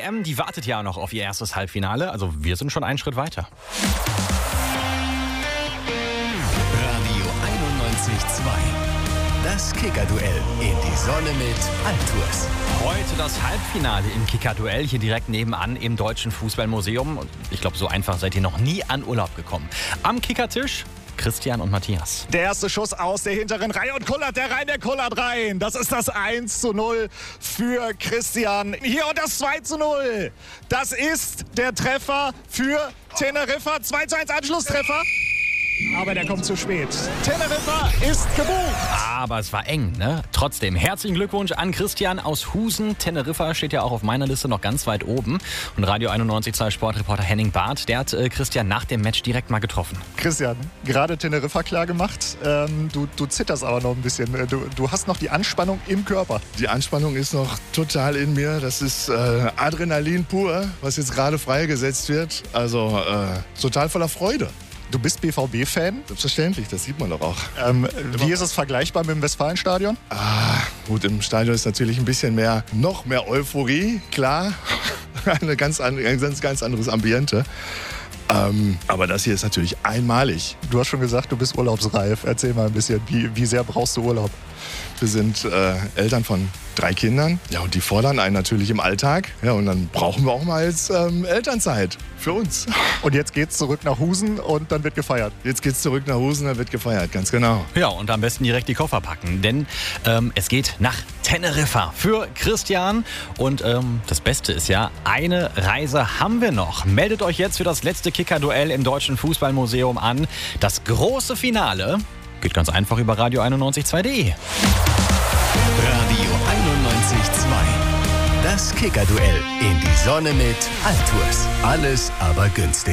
WM, die wartet ja noch auf ihr erstes Halbfinale. Also wir sind schon einen Schritt weiter. Radio 91.2. Das Kicker-Duell in die Sonne mit Altours. Heute das Halbfinale im Kicker-Duell hier direkt nebenan im Deutschen Fußballmuseum. Und ich glaube, so einfach seid ihr noch nie an Urlaub gekommen. Am Kickertisch Christian und Matthias. Der erste Schuss aus der hinteren Reihe und kullert der rein, der kullert rein. Das ist das 1:0 für Christian. Hier und das 2:0. Das ist der Treffer für Teneriffa. 2:1 Anschlusstreffer. Aber der kommt zu spät. Teneriffa ist gebucht. Aber es war eng, ne? Trotzdem, herzlichen Glückwunsch an Christian aus Husen. Teneriffa steht ja auch auf meiner Liste noch ganz weit oben. Und Radio 91.2 Sportreporter Henning Barth, der hat Christian nach dem Match direkt mal getroffen. Christian, gerade Teneriffa klar gemacht. Du zitterst aber noch ein bisschen. Du hast noch die Anspannung im Körper. Die Anspannung ist noch total in mir. Das ist Adrenalin pur, was jetzt gerade freigesetzt wird. Also total voller Freude. Du bist BVB-Fan? Selbstverständlich, das sieht man doch auch. Wie ist es vergleichbar mit dem Westfalenstadion? Gut, im Stadion ist natürlich ein bisschen noch mehr Euphorie, klar. Ein ganz anderes Ambiente. Aber das hier ist natürlich einmalig. Du hast schon gesagt, du bist urlaubsreif. Erzähl mal ein bisschen, wie sehr brauchst du Urlaub? Wir sind Eltern von 3 Kindern. Ja, und die fordern einen natürlich im Alltag. Ja, und dann brauchen wir auch mal jetzt Elternzeit für uns. Und jetzt geht's zurück nach Husen und dann wird gefeiert. Jetzt geht's zurück nach Husen, dann wird gefeiert, ganz genau. Ja, und am besten direkt die Koffer packen, denn es geht nach Teneriffa für Christian. Und das Beste ist ja, eine Reise haben wir noch. Meldet euch jetzt für das letzte Kicker-Duell im Deutschen Fußballmuseum an. Das große Finale geht ganz einfach über radio91.2.de. Radio 91.2. Das Kicker-Duell in die Sonne mit Altours. Alles aber günstig.